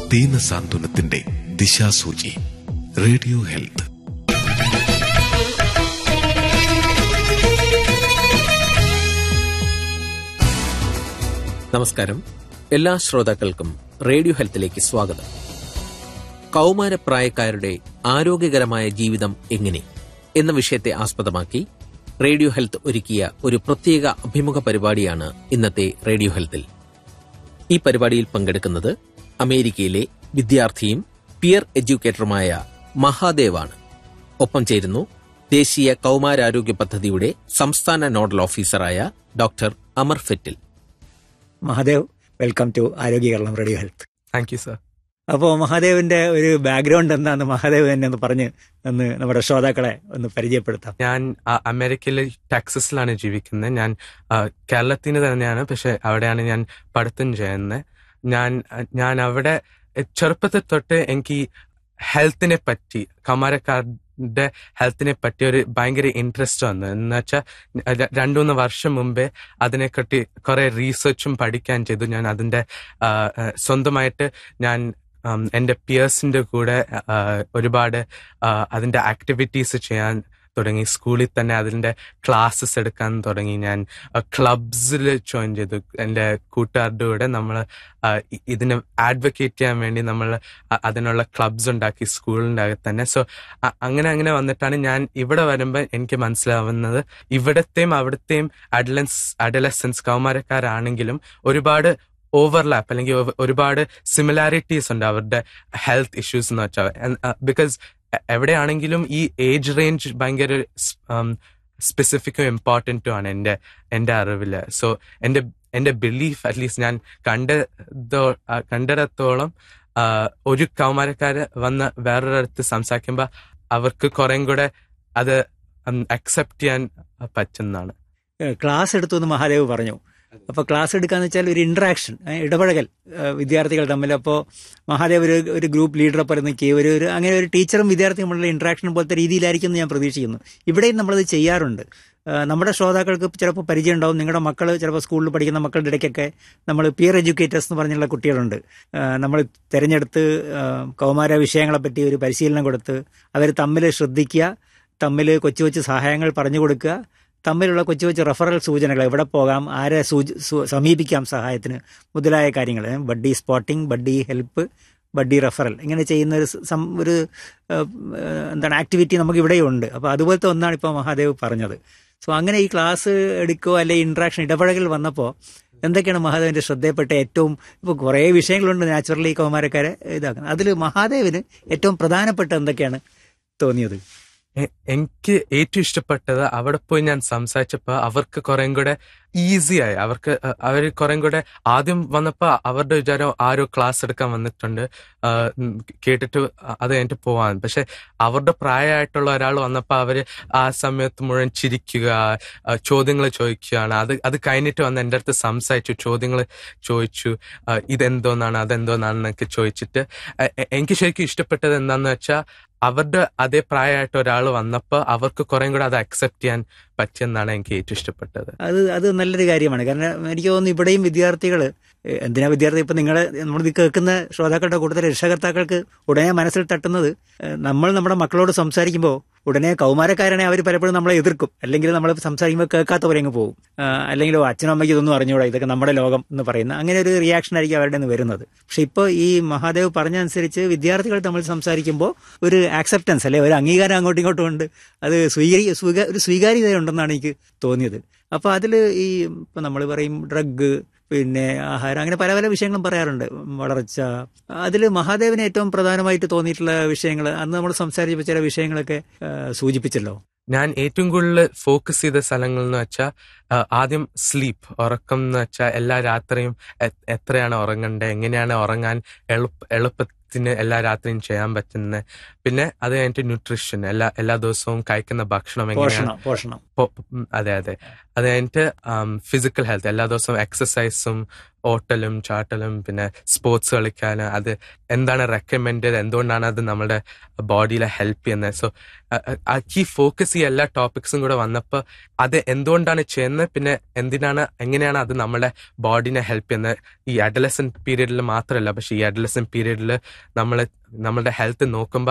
ദീനസാന്ത്വനത്തിന്റെ ദിശാസൂചി. Radio health. നമസ്കാരം. എല്ലാ ശ്രോതാക്കൾക്കും റേഡിയോ ഹെൽത്തിലേക്ക് സ്വാഗതം. കൗമാരപ്രായക്കാരുടെ ആരോഗ്യകരമായ ജീവിതം എങ്ങനെ എന്ന വിഷയത്തെ ആസ്പദമാക്കി റേഡിയോ ഹെൽത്ത് ഒരുക്കിയ ഒരു പ്രത്യേക അഭിമുഖ പരിപാടിയാണ് ഇന്നത്തെ റേഡിയോ ഹെൽത്തിൽ. ഈ പരിപാടിയിൽ പങ്കെടുക്കുന്നത് അമേരിക്കയിലെ വിദ്യാർത്ഥിയും പിയർ എഡ്യൂക്കേറ്ററുമായ മഹാദേവാണ്. ഒപ്പം ചേരുന്നു ദേശീയ കൗമാരാരോഗ്യ പദ്ധതിയുടെ സംസ്ഥാന നോഡൽ ഓഫീസറായ doctor Amar Fettle. Mahadev, welcome to ആരോഗ്യ Keralam radio health. Thank you sir. അപ്പോൾ മഹാദേവിന്റെ ഒരു ബാക്ക്ഗ്രൗണ്ട് എന്താന്ന് മഹാദേവ് തന്നെ ഒന്ന് പറഞ്ഞ് നമ്മുടെ ശ്രോതാക്കളെ ഒന്ന് പരിചയപ്പെടുത്താം. ഞാൻ അമേരിക്കയിലെ ടെക്സസിലാണ് ജീവിക്കുന്നത്. ഞാൻ കേരളത്തിന് തന്നെയാണ്, പക്ഷെ അവിടെയാണ് ഞാൻ പഠിത്തം ചെയ്യുന്നത്. ഞാൻ അവിടെ ചെറുപ്പത്തിൽ തൊട്ട് എനിക്ക് ഹെൽത്തിനെ പറ്റി, കൗമാരക്കാരുടെ ഹെൽത്തിനെ പറ്റി ഒരു ഭയങ്കര ഇൻട്രസ്റ്റ് വന്നു. എന്ന് വെച്ചാൽ 2-3 വർഷം മുമ്പേ അതിനെപ്പറ്റി കുറെ റീസെർച്ചും പഠിക്കാൻ ചെയ്തു. ഞാൻ അതിന്റെ സ്വന്തമായിട്ട് ഞാൻ എൻ്റെ പിയേഴ്സിന്റെ കൂടെ ഒരുപാട് അതിന്റെ ആക്ടിവിറ്റീസ് ചെയ്യാൻ തുടങ്ങി. സ്കൂളിൽ തന്നെ അതിന്റെ ക്ലാസ്സസ് എടുക്കാൻ തുടങ്ങി. ഞാൻ ക്ലബ്സിൽ ജോയിൻ ചെയ്തു. എൻ്റെ കൂട്ടുകാരുടെ കൂടെ നമ്മൾ ഇതിനെ അഡ്വക്കേറ്റ് ചെയ്യാൻ വേണ്ടി നമ്മൾ അതിനുള്ള ക്ലബ്സ് ഉണ്ടാക്കി സ്കൂളിൻ്റെ അകത്ത് തന്നെ. സോ അങ്ങനെ വന്നിട്ടാണ് ഞാൻ ഇവിടെ വരുമ്പോൾ എനിക്ക് മനസ്സിലാവുന്നത് ഇവിടത്തെയും അവിടത്തെയും അഡലസൻസ് കൗമാരക്കാരാണെങ്കിലും ഒരുപാട് ഓവർലാപ്പ് അല്ലെങ്കിൽ ഒരുപാട് സിമിലാരിറ്റീസ് ഉണ്ട് അവരുടെ ഹെൽത്ത് ഇഷ്യൂസ് എന്ന് വെച്ചാൽ. ബിക്കോസ് എവിടെയാണെങ്കിലും ഈ ഏജ് റേഞ്ച് ഭയങ്കര സ്പെസിഫിക്കും ഇമ്പോർട്ടൻറ്റും ആണ് എൻ്റെ അറിവില്. സോ എൻ്റെ ബിലീഫ്, അറ്റ്ലീസ്റ്റ് ഞാൻ കണ്ടിടത്തോളം ഒരു കൗമാരക്കാര് വന്ന് വേറൊരിടത്ത് സംസാരിക്കുമ്പോൾ അവർക്ക് കുറേം കൂടെ അത് അക്സെപ്റ്റ് ചെയ്യാൻ പറ്റുന്നതാണ്. ക്ലാസ് എടുത്തു എന്ന് മഹാദേവ് പറഞ്ഞു. അപ്പോൾ ക്ലാസ് എടുക്കാന്ന് വെച്ചാൽ ഒരു ഇന്ററാക്ഷൻ, ഇടപഴകൽ വിദ്യാർത്ഥികൾ തമ്മിൽ. അപ്പോൾ മഹാദേവ് ഒരു ഗ്രൂപ്പ് ലീഡറെ പോലെ നിൽക്കുകയും അങ്ങനെ ഒരു ടീച്ചറും വിദ്യാർത്ഥിയും തമ്മിലുള്ള ഇന്ററാക്ഷൻ പോലത്തെ രീതിയിലായിരിക്കും എന്ന് ഞാൻ പ്രതീക്ഷിക്കുന്നു. ഇവിടെയും നമ്മളത് ചെയ്യാറുണ്ട്. നമ്മുടെ ശ്രോതാക്കൾക്ക് ചിലപ്പോൾ പരിചയം ഉണ്ടാവും. നിങ്ങളുടെ മക്കൾ ചിലപ്പോൾ സ്കൂളിൽ പഠിക്കുന്ന മക്കളുടെ ഇടയ്ക്കൊക്കെ നമ്മൾ പിയർ എഡ്യൂക്കേറ്റേഴ്സ് എന്ന് പറഞ്ഞുള്ള കുട്ടികളുണ്ട്. നമ്മൾ തിരഞ്ഞെടുത്ത് കൗമാര വിഷയങ്ങളെപ്പറ്റി ഒരു പരിശീലനം കൊടുത്ത് അവർ തമ്മിൽ ശ്രദ്ധിക്കുക, തമ്മിൽ കൊച്ചു സഹായങ്ങൾ പറഞ്ഞു കൊടുക്കുക, തമ്മിലുള്ള കൊച്ചു റെഫറൽ സൂചനകൾ, എവിടെ പോകാം, ആരെ സമീപിക്കാം സഹായത്തിന് മുതലായ കാര്യങ്ങൾ, buddy spotting, buddy help, buddy referral, ഇങ്ങനെ ചെയ്യുന്ന ഒരു ആക്ടിവിറ്റി നമുക്ക് ഇവിടെയുണ്ട്. അപ്പോൾ അതുപോലത്തെ ഒന്നാണ് ഇപ്പോൾ മഹാദേവ് പറഞ്ഞത്. സോ അങ്ങനെ ഈ ക്ലാസ് എടുക്കുകയോ അല്ലെങ്കിൽ ഇൻട്രാക്ഷൻ ഇടപഴകൽ വന്നപ്പോൾ എന്തൊക്കെയാണ് മഹാദേവിൻ്റെ ശ്രദ്ധയപ്പെട്ട ഏറ്റവും, ഇപ്പോൾ കുറേ വിഷയങ്ങളുണ്ട് നാച്ചുറലി കൗമാരക്കാരെ ഇതാക്കുന്നത്, അതിൽ മഹാദേവിന് ഏറ്റവും പ്രധാനപ്പെട്ട എന്തൊക്കെയാണ് തോന്നിയത്? എനിക്ക് ഏറ്റവും ഇഷ്ടപ്പെട്ടത് അവിടെ പോയി ഞാൻ സംസാരിച്ചപ്പോൾ അവർക്ക് കുറേം കൂടെ ഈസിയായി. അവർ കുറേം കൂടെ ആദ്യം വന്നപ്പോൾ അവരുടെ വിചാരം ആരോ ക്ലാസ് എടുക്കാൻ വന്നിട്ടുണ്ട്, കേട്ടിട്ട് അത് കഴിഞ്ഞിട്ട് പോവാൻ. പക്ഷെ അവരുടെ പ്രായമായിട്ടുള്ള ഒരാൾ വന്നപ്പോൾ അവർ ആ സമയത്ത് മുഴുവൻ ചിരിക്കുക, ചോദ്യങ്ങൾ ചോദിക്കുകയാണ്. അത് കഴിഞ്ഞിട്ട് വന്ന് എൻ്റെ അടുത്ത് സംസാരിച്ചു, ചോദ്യങ്ങൾ ചോദിച്ചു, ഇതെന്തോന്നാണ് അതെന്തോന്നാണെന്നൊക്കെ ചോദിച്ചിട്ട്. എനിക്ക് ശരിക്കും ഇഷ്ടപ്പെട്ടത് എന്താണെന്ന് വെച്ചാൽ അവരുടെ അതേ പ്രായമായിട്ട് ഒരാൾ വന്നപ്പോൾ അവർക്ക് കുറേം കൂടെ അത് അക്സെപ്റ്റ് ചെയ്യാൻ പറ്റിയെന്നാണ് എനിക്ക് ഏറ്റവും ഇഷ്ടപ്പെട്ടത്. അത് നല്ലൊരു കാര്യമാണ്. കാരണം എനിക്ക് തോന്നുന്നു ഇവിടെയും വിദ്യാർത്ഥികൾ, എന്തിനാ വിദ്യാർത്ഥി, ഇപ്പം നമ്മളിത് കേൾക്കുന്ന ശ്രോതാക്കളുടെ കൂട്ടത്തിൽ രക്ഷകർത്താക്കൾക്ക് ഉടനെ മനസ്സിൽ തട്ടുന്നത്, നമ്മൾ നമ്മുടെ മക്കളോട് സംസാരിക്കുമ്പോൾ ഉടനെ കൗമാരക്കാരനെ അവർ പലപ്പോഴും നമ്മളെ എതിർക്കും, അല്ലെങ്കിൽ നമ്മൾ സംസാരിക്കുമ്പോൾ കേൾക്കാത്ത പോലെ അങ്ങ് പോകും, അല്ലെങ്കിൽ അച്ഛനും അമ്മയ്ക്ക് ഇതൊന്നും അറിഞ്ഞുകൂടാ, ഇതൊക്കെ നമ്മുടെ ലോകം എന്ന് പറയുന്ന അങ്ങനെ ഒരു റിയാക്ഷൻ ആയിരിക്കും അവരുടെ നിന്ന് വരുന്നത്. പക്ഷെ ഇപ്പോൾ ഈ മഹാദേവ് പറഞ്ഞനുസരിച്ച് വിദ്യാർത്ഥികൾ തമ്മിൽ സംസാരിക്കുമ്പോൾ ഒരു ആക്സെപ്റ്റൻസ്, അല്ലെ ഒരു അംഗീകാരം അങ്ങോട്ടും ഇങ്ങോട്ടും ഉണ്ട്, അത് ഒരു സ്വീകാര്യതയുണ്ടെന്നാണ് എനിക്ക് തോന്നിയത്. അപ്പോൾ അതിൽ ഈ ഇപ്പം നമ്മൾ പറയും ഡ്രഗ്, പിന്നെ ആഹാരം, അങ്ങനെ പല വിഷയങ്ങളും പറയാറുണ്ട്, വളർച്ച. അതിൽ മഹാദേവിന് ഏറ്റവും പ്രധാനമായിട്ട് തോന്നിയിട്ടുള്ള വിഷയങ്ങൾ അന്ന് നമ്മൾ സംസാരിച്ചപ്പോൾ ചില വിഷയങ്ങളൊക്കെ സൂചിപ്പിച്ചല്ലോ. ഞാൻ ഏറ്റവും കൂടുതൽ ഫോക്കസ് ചെയ്ത സ്ഥലങ്ങൾ എന്ന് വെച്ചാൽ ആദ്യം സ്ലീപ്പ്, ഉറക്കം എന്ന് വെച്ചാൽ എല്ലാ രാത്രിയും എത്രയാണ് ഉറങ്ങേണ്ടത്, എങ്ങനെയാണ് ഉറങ്ങാൻ എളുപ്പത്തിന് എല്ലാ രാത്രിയും ചെയ്യാൻ പറ്റുന്നത്. പിന്നെ അത് കഴിഞ്ഞിട്ട് ന്യൂട്രീഷൻ, എല്ലാ ദിവസവും കഴിക്കുന്ന ഭക്ഷണം എങ്ങനെയാണ്, അതെ അത് കഴിഞ്ഞിട്ട് ഫിസിക്കൽ ഹെൽത്ത്, എല്ലാ ദിവസവും എക്സസൈസും ഓട്ടലും ചാട്ടലും പിന്നെ സ്പോർട്സ് കളിക്കാനും അത് എന്താണ് റെക്കമെൻഡ്, എന്തുകൊണ്ടാണ് അത് നമ്മുടെ ബോഡിയിലെ ഹെൽപ്പ് ചെയ്യുന്നത്. സോ ഈ ഫോക്കസ് ഈ എല്ലാ ടോപ്പിക്സും കൂടെ വന്നപ്പോൾ അത് എന്തുകൊണ്ടാണ് ചെയ്യുന്നത്, പിന്നെ എങ്ങനെയാണ് അത് നമ്മുടെ ബോഡിനെ ഹെൽപ്പ് ചെയ്യുന്നത്. ഈ അഡലസൻ പീരീഡിൽ മാത്രമല്ല, പക്ഷെ ഈ അഡലസൻ പീരീഡിൽ നമ്മളുടെ ഹെൽത്ത് നോക്കുമ്പോൾ